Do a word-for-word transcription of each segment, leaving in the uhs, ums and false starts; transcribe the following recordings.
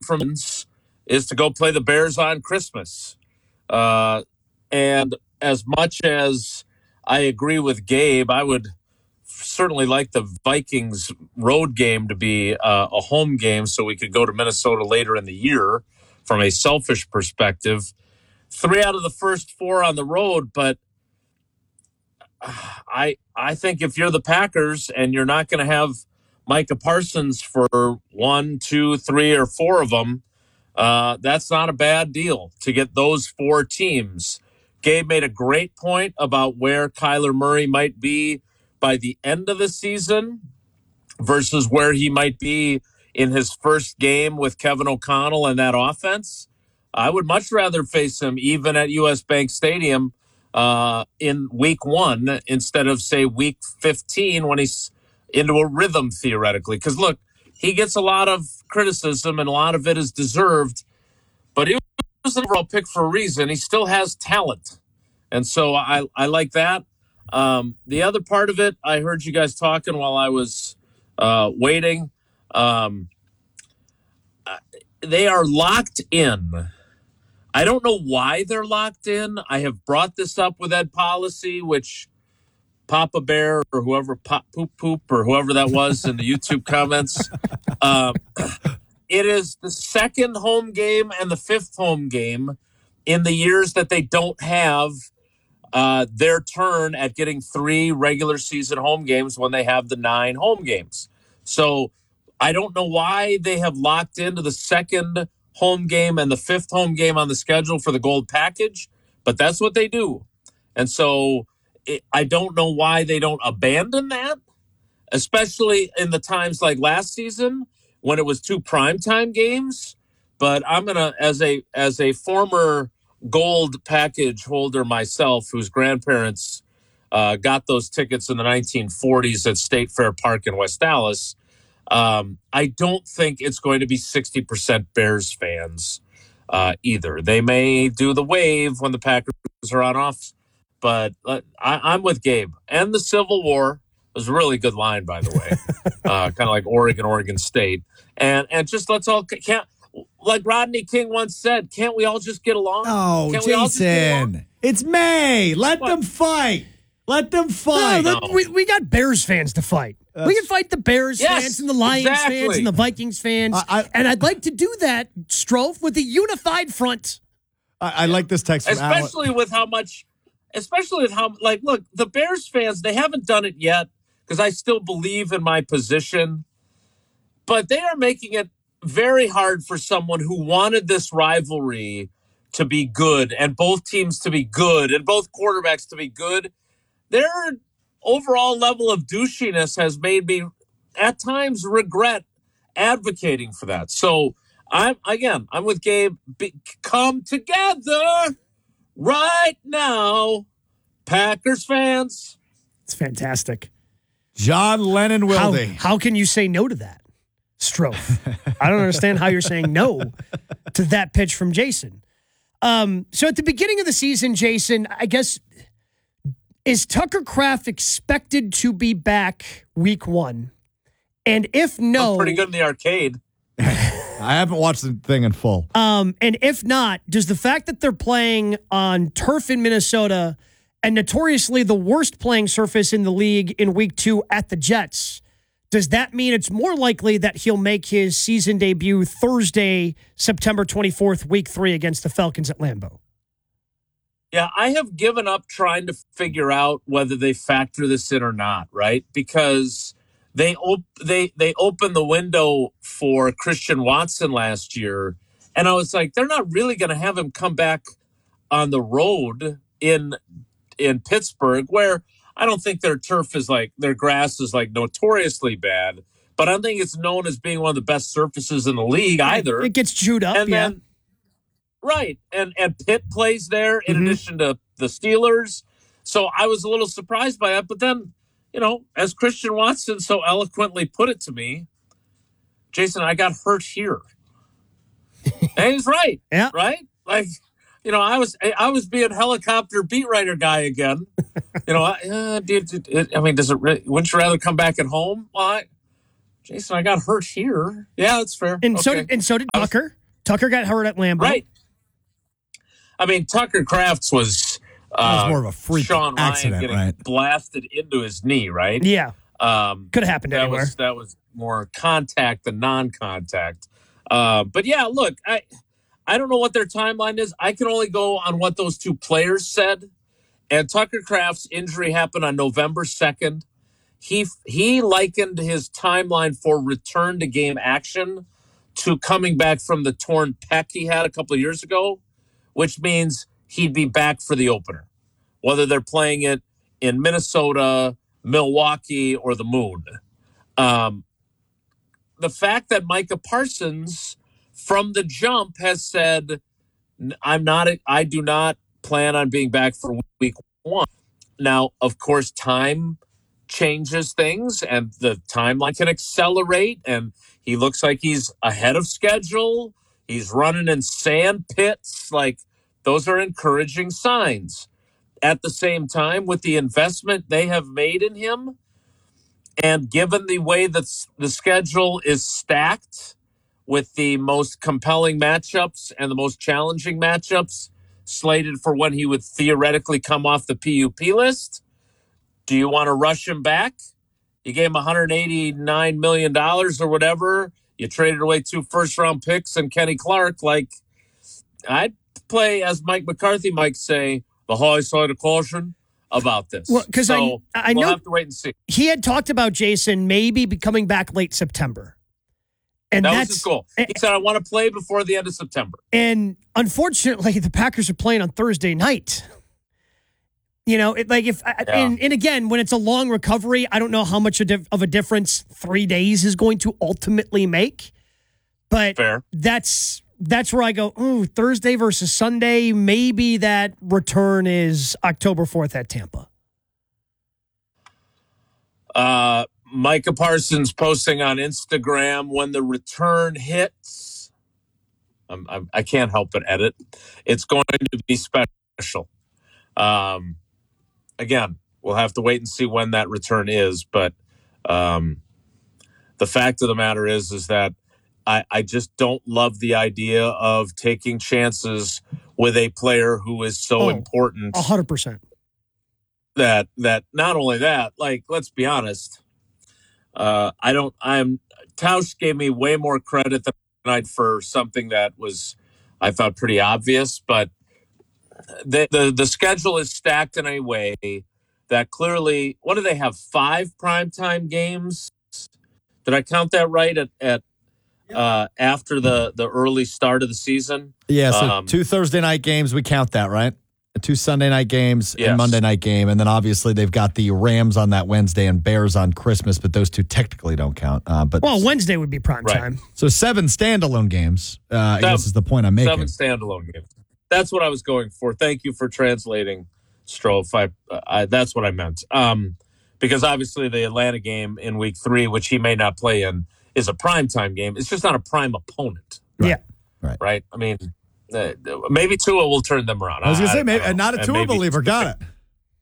from is to go play the Bears on Christmas. Uh, and as much as I agree with Gabe, I would certainly like the Vikings road game to be uh, a home game so we could go to Minnesota later in the year from a selfish perspective. Three out of the first four on the road, but I I think if you're the Packers and you're not going to have Micah Parsons for one, two, three, or four of them, uh, that's not a bad deal to get those four teams. Gabe made a great point about where Kyler Murray might be by the end of the season versus where he might be in his first game with Kevin O'Connell and that offense. I would much rather face him even at U S Bank Stadium uh, in week one instead of, say, week fifteen when he's into a rhythm, theoretically. Because, look, he gets a lot of criticism and a lot of it is deserved, but he was an overall pick for a reason. He still has talent. And so I, I like that. Um, the other part of it, I heard you guys talking while I was uh, waiting. Um, they are locked in. I don't know why they're locked in. I have brought this up with Ed Policy, which Papa Bear or whoever, Pop Poop Poop or whoever that was in the YouTube comments. Um, it is the second home game and the fifth home game in the years that they don't have uh, their turn at getting three regular season home games when they have the nine home games. So I don't know why they have locked into the second home game and the fifth home game on the schedule for the gold package, but that's what they do. And so it, I don't know why they don't abandon that, especially in the times like last season when it was two primetime games. But I'm going to, as a, as a former gold package holder myself, whose grandparents uh, got those tickets in the nineteen forties at State Fair Park in West Dallas, Um, I don't think it's going to be sixty percent Bears fans uh, either. They may do the wave when the Packers are on off, but uh, I, I'm with Gabe. And the Civil War was a really good line, by the way, uh, kind of like Oregon, Oregon State. And and just let's all, can't, like Rodney King once said, can't we all just get along? Oh, can't Jason, it's May. Let what? them fight. Let them fight. No, no. We, we got Bears fans to fight. That's, we can fight the Bears yes, fans and the Lions exactly. fans and the Vikings fans. I, I, and I'd like to do that, Strofe, with a unified front. I, I like this text from Especially Alan. with how much, especially with how, like, look, the Bears fans, they haven't done it yet because I still believe in my position. But they are making it very hard for someone who wanted this rivalry to be good and both teams to be good and both quarterbacks to be good. Their overall level of douchiness has made me at times regret advocating for that. So I'm, again, I'm with Gabe. Be, come together right now, Packers fans. It's fantastic. John Lennon Wilde. How, how can you say no to that, Strofe? I don't understand how you're saying no to that pitch from Jason. Um, so at the beginning of the season, Jason, I guess, is Tucker Kraft expected to be back week one? And if no... Looked pretty good in the arcade. I haven't watched the thing in full. Um, and if not, does the fact that they're playing on turf in Minnesota and notoriously the worst playing surface in the league in week two at the Jets, does that mean it's more likely that he'll make his season debut Thursday, September twenty-fourth, week three against the Falcons at Lambeau? Yeah, I have given up trying to figure out whether they factor this in or not, right? Because they op- they they opened the window for Christian Watson last year, and I was like, they're not really going to have him come back on the road in in Pittsburgh, where I don't think their turf is like, their grass is like notoriously bad, but I don't think it's known as being one of the best surfaces in the league either. It gets chewed up, and yeah. Then, right. And and Pitt plays there in Mm-hmm. addition to the Steelers. So I was a little surprised by that. But then, you know, as Christian Watson so eloquently put it to me, Jason, I got hurt here. And he's right. Yeah. Right? Like, you know, I was I was being helicopter beat writer guy again. You know, I, uh, did, did, I mean, does it really, wouldn't you rather come back at home? Well, I, Jason, I got hurt here. Yeah, that's fair. And okay. so did and so did was, Tucker. Tucker got hurt at Lambeau. Right. I mean, Tucker Crafts was, uh, that was more of a freak Sean accident, Ryan getting right? blasted into his knee, right? Yeah. Um, Could have happened that anywhere. Was, that was more contact than non-contact. Uh, but yeah, look, I I don't know what their timeline is. I can only go on what those two players said. And Tucker Kraft's injury happened on November second. He he likened his timeline for return to game action to coming back from the torn pec he had a couple of years ago, which means he'd be back for the opener, whether they're playing it in Minnesota, Milwaukee, or the Moon. Um, the fact that Micah Parsons from the jump has said, I'm not, I do not plan on being back for week one. Now, of course, time changes things and the timeline can accelerate, and he looks like he's ahead of schedule. He's running in sand pits. Like, those are encouraging signs. At the same time, with the investment they have made in him, and given the way that the schedule is stacked with the most compelling matchups and the most challenging matchups slated for when he would theoretically come off the P U P list, do you want to rush him back? You gave him one hundred eighty-nine million dollars or whatever. You traded away two first-round picks and Kenny Clark. Like, I'd play, as Mike McCarthy might say, the high side of caution about this. Well, because so I, I we'll know have to wait and see. He had talked about Jason maybe be coming back late September. And that that's, was his goal. He said, I want to play before the end of September. And unfortunately, the Packers are playing on Thursday night. You know, it, like if, yeah. and, and again, when it's a long recovery, I don't know how much of a difference three days is going to ultimately make. But Fair. that's that's where I go, ooh, Thursday versus Sunday, maybe that return is October fourth at Tampa. Uh, Micah Parsons posting on Instagram when the return hits. I'm, I'm, I can't help but edit. It's going to be special. Um, again, we'll have to wait and see when that return is. But um, the fact of the matter is, is that I, I just don't love the idea of taking chances with a player who is so oh, important. one hundred percent. That, that not only that, like, let's be honest. Uh, I don't, I'm, Tausch gave me way more credit than I for something that was, I thought, pretty obvious, but the, the, the schedule is stacked in a way that clearly, what do they have? Five primetime games? Did I count that right at, at, uh, after the, the early start of the season? Yeah. So um, two Thursday night games, we count that, right? Two Sunday night games yes. and Monday night game. And then obviously they've got the Rams on that Wednesday and Bears on Christmas, but those two technically don't count. Uh, but Well, Wednesday would be prime right. time. So seven standalone games, uh, I seven, guess is the point I'm making. Seven standalone games. That's what I was going for. Thank you for translating, Strofe. I, I, that's what I meant. Um, because obviously the Atlanta game in week three, which he may not play in, is a primetime game. It's just not a prime opponent. Right. Yeah. Right. Right? I mean... Uh, maybe Tua will turn them around. I was going to say, maybe, know. not a Tua believer. Got it.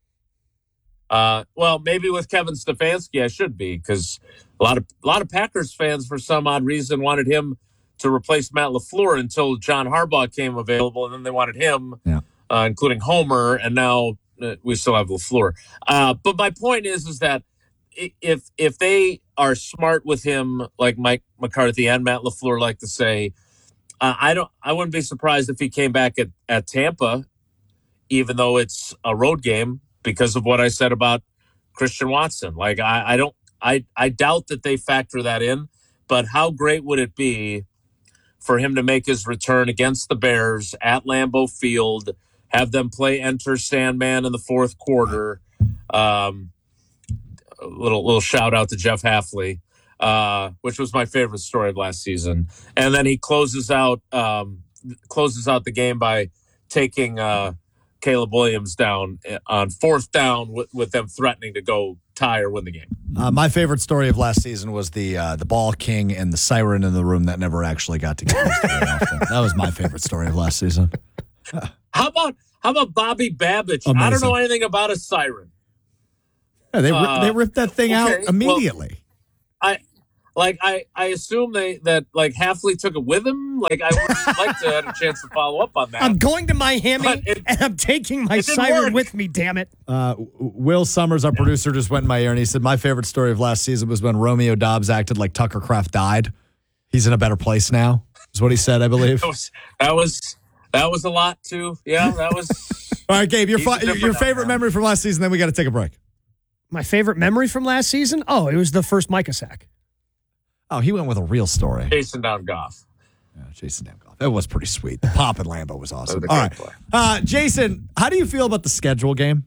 Uh, well, maybe with Kevin Stefanski, I should be, because a lot of a lot of Packers fans, for some odd reason, wanted him to replace Matt LaFleur until John Harbaugh came available, and then they wanted him, yeah. uh, including Homer, and now uh, we still have LaFleur. Uh, but my point is, is that if if they are smart with him, like Mike McCarthy and Matt LaFleur like to say, Uh, I don't. I wouldn't be surprised if he came back at, at Tampa, even though it's a road game, because of what I said about Christian Watson. Like I, I don't. I, I doubt that they factor that in. But how great would it be for him to make his return against the Bears at Lambeau Field, have them play Enter Sandman in the fourth quarter? Um, a little little shout out to Jeff Hafley. Uh, which was my favorite story of last season. And then he closes out um, closes out the game by taking uh, Caleb Williams down on fourth down with, with them threatening to go tie or win the game. Uh, my favorite story of last season was the uh, the ball king and the siren in the room that never actually got to get used very often. That was my favorite story of last season. How about how about Bobby Babbage? Amazing. I don't know anything about a siren. Yeah, they uh, they ripped that thing okay, out immediately. Well, I like I, I assume they that like Hafley took it with him. Like I would like to have a chance to follow up on that. I'm going to Miami it, and I'm taking my it didn't siren work. with me, damn it. Uh, Will Summers, our producer, just went in my ear and he said, my favorite story of last season was when Romeo Dobbs acted like Tucker Kraft died. He's in a better place now, is what he said, I believe. That was that was, that was a lot, too. Yeah, that was. All right, Gabe, your, He's a fi- different your favorite now. memory from last season, then we got to take a break. My favorite memory from last season? Oh, it was the first Micah sack. Oh, he went with a real story. Chasing down Goff. Yeah, Jason Damgoff. It was pretty sweet. The pop in Lambeau was awesome. That was a All great right. play. Uh, Jason, how do you feel about the schedule game?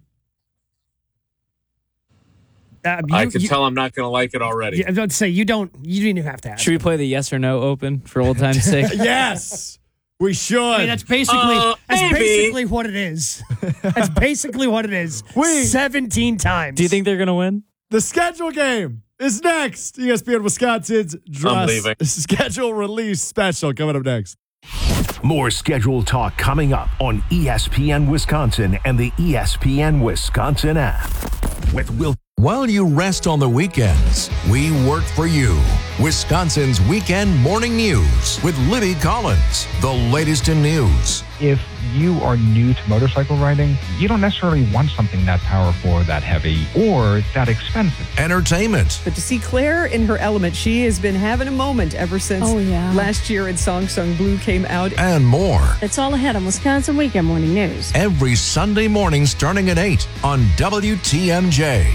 Uh, I you- can you- tell I'm not going to like it already. Yeah, I was about to say, you don't, you didn't even have to ask. Should we play the yes or no open for old time's sake? Yes, we should. I mean, that's basically Uh, that's maybe. basically what it is. That's basically what it is. We- seventeen times. Do you think they're going to win? The schedule game is next. E S P N Wisconsin's dress leaving. schedule release special coming up next. More schedule talk coming up on E S P N Wisconsin and the E S P N Wisconsin app. With Will. While you rest on the weekends, we work for you. Wisconsin's Weekend Morning News with Libby Collins. The latest in news. If you are new to motorcycle riding, you don't necessarily want something that powerful or that heavy or that expensive. Entertainment. But to see Claire in her element, she has been having a moment ever since Oh, yeah. last year and Song Sung Blue came out. And more. It's all ahead on Wisconsin Weekend Morning News. Every Sunday morning starting at eight on W T M J.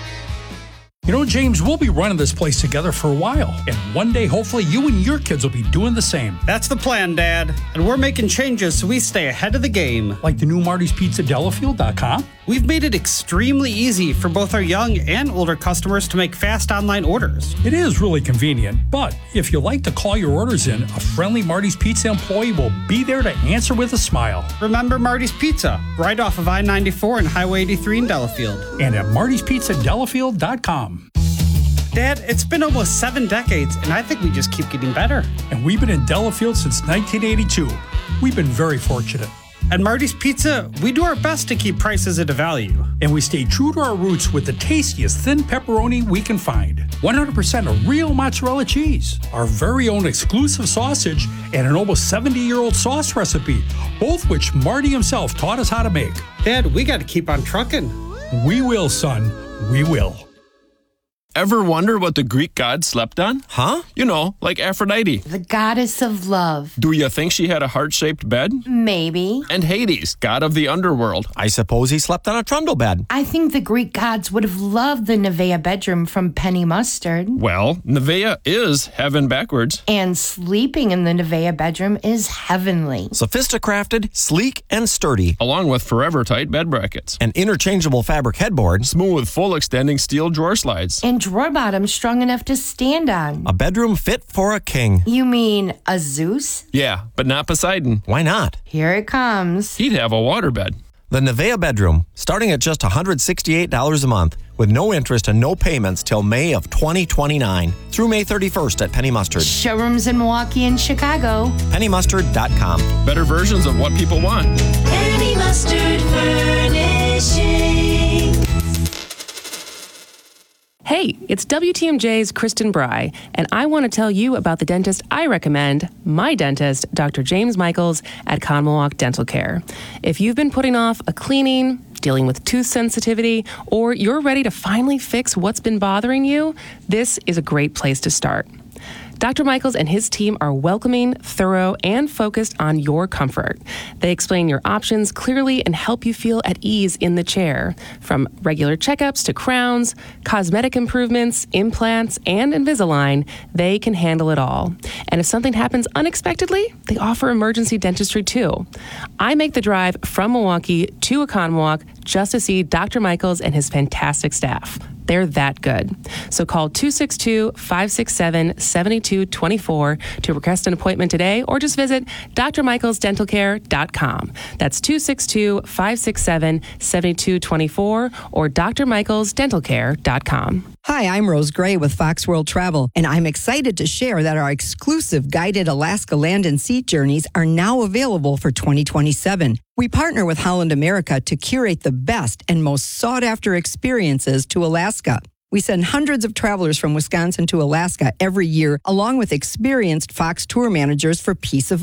You know, James, we'll be running this place together for a while. And one day, hopefully, you and your kids will be doing the same. That's the plan, Dad. And we're making changes so we stay ahead of the game. Like the new Marty's Pizza Delafield dot com? We've made it extremely easy for both our young and older customers to make fast online orders. It is really convenient, but if you like to call your orders in, a friendly Marty's Pizza employee will be there to answer with a smile. Remember Marty's Pizza, right off of I ninety-four and Highway eighty-three in Delafield. And at Marty's Pizza Delafield dot com. Dad, it's been almost seven decades, and I think we just keep getting better. And we've been in Delafield since nineteen eighty-two. We've been very fortunate. At Marty's Pizza, we do our best to keep prices at a value. And we stay true to our roots with the tastiest thin pepperoni we can find. one hundred percent of real mozzarella cheese, our very own exclusive sausage, and an almost seventy-year-old sauce recipe, both which Marty himself taught us how to make. Dad, we got to keep on trucking. We will, son. We will. Ever wonder what the Greek god slept on? Huh? You know, like Aphrodite. The goddess of love. Do you think she had a heart-shaped bed? Maybe. And Hades, god of the underworld. I suppose he slept on a trundle bed. I think the Greek gods would have loved the Nevaeh bedroom from Penny Mustard. Well, Nevaeh is heaven backwards. And sleeping in the Nevaeh bedroom is heavenly. Sophisticrafted, sleek, and sturdy. Along with forever tight bed brackets. An interchangeable fabric headboard. Smooth, full extending steel drawer slides. And drawer bottoms strong enough to stand on. A bedroom fit for a king. You mean a Zeus? Yeah, but not Poseidon. Why not? Here it comes. He'd have a waterbed. The Nevaeh bedroom, starting at just one hundred sixty-eight dollars a month, with no interest and no payments till May of twenty twenty-nine, through May thirty-first at Penny Mustard. Showrooms in Milwaukee and Chicago. penny mustard dot com. Better versions of what people want. Penny Mustard Furnishing. Hey, it's W T M J's Kristen Bry, and I want to tell you about the dentist I recommend, my dentist, Doctor James Michaels at Conmawalk Dental Care. If you've been putting off a cleaning, dealing with tooth sensitivity, or you're ready to finally fix what's been bothering you, this is a great place to start. Doctor Michaels and his team are welcoming, thorough, and focused on your comfort. They explain your options clearly and help you feel at ease in the chair. From regular checkups to crowns, cosmetic improvements, implants, and Invisalign, they can handle it all. And if something happens unexpectedly, they offer emergency dentistry too. I make the drive from Milwaukee to Oconomowoc just to see Doctor Michaels and his fantastic staff. They're that good. So call two six two, five six seven, seven two two four to request an appointment today, or just visit d r michaels dental care dot com. That's two six two, five six seven, seven two two four or d r michaels dental care dot com. Hi, I'm Rose Gray with Fox World Travel, and I'm excited to share that our exclusive guided Alaska land and sea journeys are now available for twenty twenty-seven. We partner with Holland America to curate the best and most sought-after experiences to Alaska. We send hundreds of travelers from Wisconsin to Alaska every year, along with experienced Fox tour managers for peace of